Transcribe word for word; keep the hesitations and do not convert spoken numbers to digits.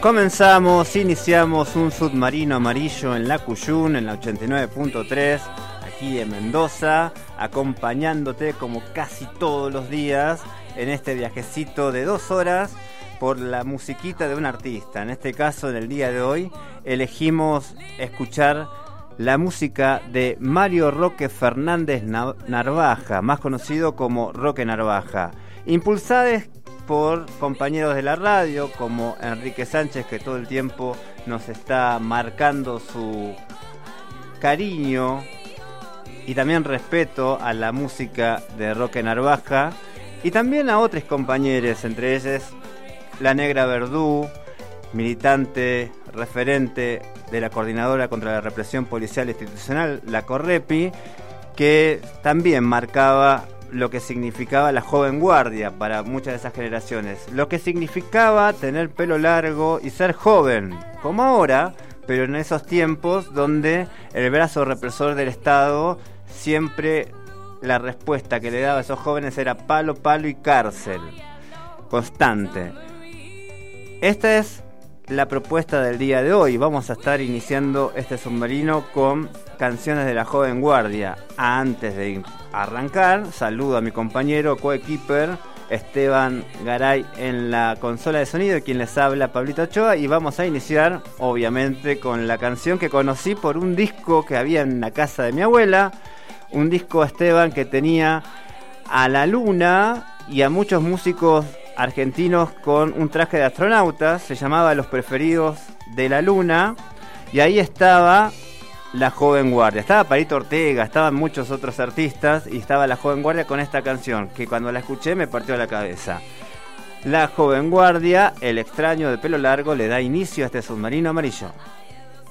Comenzamos, iniciamos un submarino amarillo en la Cuyún, en la ochenta y nueve punto tres, aquí en Mendoza, acompañándote como casi todos los días en este viajecito de dos horas por la musiquita de un artista. En este caso, en el día de hoy, elegimos escuchar la música de Mario Roque Fernández Narvaja, más conocido como Roque Narvaja, impulsadas por compañeros de la radio como Enrique Sánchez, que todo el tiempo nos está marcando su cariño y también respeto a la música de Roque Narvaja, y también a otros compañeros, entre ellos la Negra Verdú, militante, referente de la Coordinadora contra la Represión Policial Institucional, la CORREPI, que también marcaba lo que significaba la joven guardia para muchas de esas generaciones, lo que significaba tener pelo largo y ser joven, como ahora, pero en esos tiempos donde el brazo represor del Estado, siempre la respuesta que le daba a esos jóvenes era palo, palo y cárcel constante. Esta es la propuesta del día de hoy. Vamos a estar iniciando este submarino con canciones de la joven guardia. Antes de arrancar, saludo a mi compañero coequiper Esteban Garay en la consola de sonido, quien les habla, Pablito Ochoa, y vamos a iniciar obviamente con la canción que conocí por un disco que había en la casa de mi abuela, un disco, Esteban, que tenía a La Luna y a muchos músicos argentinos con un traje de astronautas. Se llamaba Los Preferidos de la Luna, y ahí estaba la joven guardia, estaba Palito Ortega, estaban muchos otros artistas, y estaba la joven guardia con esta canción que cuando la escuché me partió la cabeza. La joven guardia, el extraño de pelo largo, le da inicio a este submarino amarillo.